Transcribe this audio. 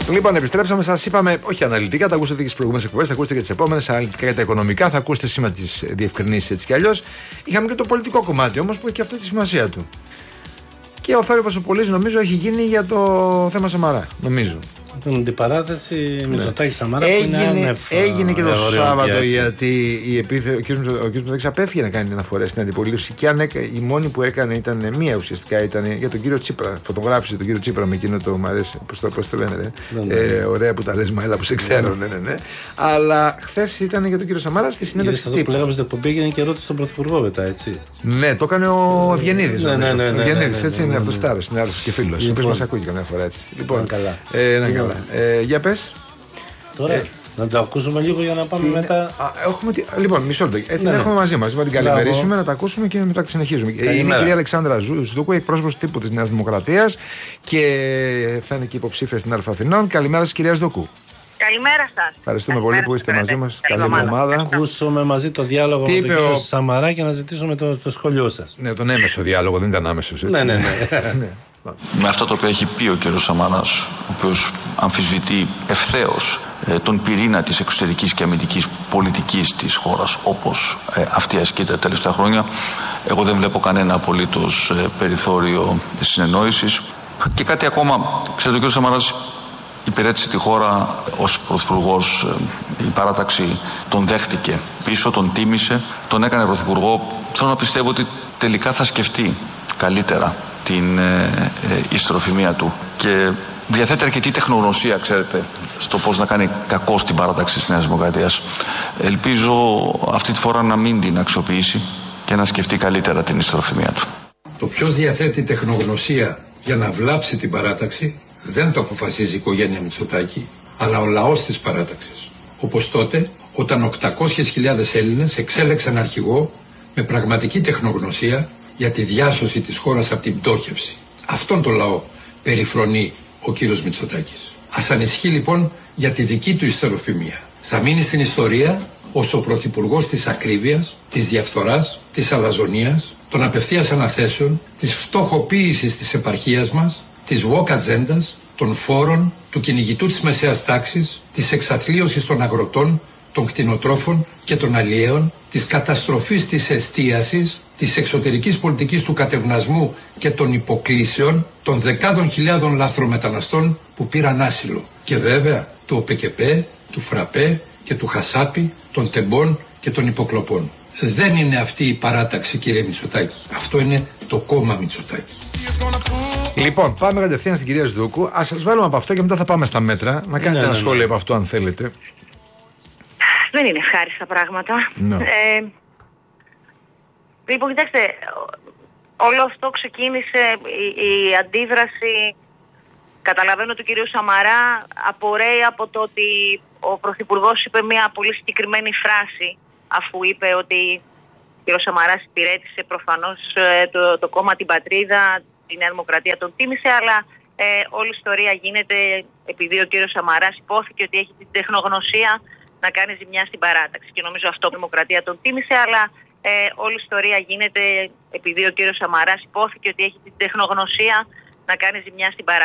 Λοιπόν, επιστρέψαμε. Σας είπαμε, όχι αναλυτικά, θα ακούσετε και τις προηγούμενες εκπομπές, θα ακούσετε και τις επόμενες, αναλυτικά για τα οικονομικά, θα ακούσετε σήμερα τις διευκρινήσεις έτσι κι αλλιώς. Είχαμε και το πολιτικό κομμάτι όμως που έχει και αυτό τη σημασία του. Και ο θόρυβος ο Πολύς νομίζω έχει γίνει για το θέμα Σαμαρά. Νομίζω. Την αντιπαράθεση Μητσοτάκη Σαμαρά έγινε και το Σάββατο, γιατί ο κ. Μητσοτάκης απέφυγε να κάνει αναφορές στην αντιπολίτευση. Και αν η μόνη που έκανε ήταν μία, ουσιαστικά ήταν για τον κύριο Τσίπρα. Φωτογράφησε τον κύριο Τσίπρα με εκείνο το μ' αρέσει. Πώς το λένε, ωραία που τα λες, Μαέλα, που σε ξέρω. Ναι. Αλλά χθες ήταν για τον κύριο Σαμαρά στη συνέντευξη. Αυτό που λέγαμε στην εκπομπή έγινε και ερώτηση στον Πρωθυπουργό μετά, έτσι. Ναι, το έκανε ο Ευγενίδης. Ναι. Ο Ευγενίδης, έτσι είναι αυτό τάρο, συνάδελφος και φίλος. Ο οποίος μας ακούει καμιά φορά έτσι. Λοιπόν, καλά. Για πες. Τώρα να το ακούσουμε λίγο για να πάμε μετά. Λοιπόν, μισό λεπτό. Την έχουμε μαζί μας. Να την καλημερίσουμε, να τα ακούσουμε και μετά συνεχίζουμε. Είναι η κυρία Αλεξάνδρα Ζούκου, εκπρόσωπος τύπου της Νέας Δημοκρατίας και θα είναι και υποψήφια στην Αλφα Αθηνών. Καλημέρα σας, κυρία Ζούκου. Καλημέρα σας. Ευχαριστούμε πολύ που είστε μαζί μας. Καλή εβδομάδα. Ακούσουμε μαζί το διάλογο με τον κύριο Σαμαρά και να ζητήσουμε το σχολείο σας. Ναι, τον έμεσο διάλογο, δεν ήταν άμεσος. Ναι. Με αυτό το οποίο έχει πει ο κ. Σαμαράς, ο οποίος αμφισβητεί ευθέως τον πυρήνα της εξωτερικής και αμυντικής πολιτικής της χώρας, όπως αυτή ασκείται τα τελευταία χρόνια, εγώ δεν βλέπω κανένα απολύτως περιθώριο συνεννόησης. Και κάτι ακόμα, ξέρετε, ο κ. Σαμαράς υπηρέτησε τη χώρα ως πρωθυπουργός, η παράταξη τον δέχτηκε πίσω, τον τίμησε, τον έκανε πρωθυπουργό. Θέλω να πιστεύω ότι τελικά θα σκεφτεί καλύτερα την ιστροφημία του και διαθέτει αρκετή τεχνογνωσία, ξέρετε, στο πώς να κάνει κακό στην παράταξη της Νέας Δημοκρατίας. Ελπίζω αυτή τη φορά να μην την αξιοποιήσει και να σκεφτεί καλύτερα την ιστροφημία του. Το ποιος διαθέτει τεχνογνωσία για να βλάψει την παράταξη δεν το αποφασίζει η οικογένεια Μητσοτάκη, αλλά ο λαός της παράταξης. Όπως τότε, όταν 800.000 Έλληνες εξέλεξαν αρχηγό με πραγματική τεχνογνωσία για τη διάσωση της χώρας από την πτώχευση. Αυτόν τον λαό περιφρονεί ο κύριος Μητσοτάκης. Ας ανησυχεί λοιπόν για τη δική του ιστεροφημία. Θα μείνει στην ιστορία ως ο πρωθυπουργός της ακρίβειας, της διαφθοράς, της αλαζονίας, των απευθείας αναθέσεων, της φτωχοποίησης της επαρχίας μας, της woke ατζέντας, των φόρων, του κυνηγητού της μεσαίας τάξης, της εξαθλίωσης των αγροτών, των κτηνοτρόφων και των αλλιέων, της καταστροφής της εστίασης, της εξωτερικής πολιτικής του κατευνασμού και των υποκλήσεων, των δεκάδων χιλιάδων λαθρομεταναστών που πήραν άσυλο. Και βέβαια του ΟΠΕΚΕΠΕ, του ΦΡΑΠΕ και του ΧΑΣΑΠΗ, των τεμπών και των υποκλοπών. Δεν είναι αυτή η παράταξη, κύριε Μητσοτάκη. Αυτό είναι το κόμμα Μητσοτάκη. Λοιπόν, πάμε κατευθείαν στην κυρία Ζδούκου. Ας σας βάλουμε από αυτό και μετά θα πάμε στα μέτρα. Να κάνετε ένα σχόλιο από αυτό, αν θέλετε. Δεν είναι ευχάριστα πράγματα. Λοιπόν, κοιτάξτε, όλο αυτό ξεκίνησε, η αντίδραση, καταλαβαίνω, του κυρίου Σαμαρά απορρέει από το ότι ο Πρωθυπουργός είπε μια πολύ συγκεκριμένη φράση, αφού είπε ότι ο κύριος Σαμαράς υπηρέτησε προφανώς το κόμμα Την Πατρίδα, τη Νέα Δημοκρατία τον τίμησε, αλλά όλη η ιστορία γίνεται επειδή ο κύριος Σαμαράς υπόθηκε ότι έχει την τεχνογνωσία να κάνει ζημιά στην παράταξη. Και νομίζω αυτό η Δημοκρατία τον τίμησε, αλλά όλη η ιστορία γίνεται επειδή ο κύριος Σαμαράς υπόθηκε ότι έχει την τεχνογνωσία να κάνει ζημιά στην παράταξη.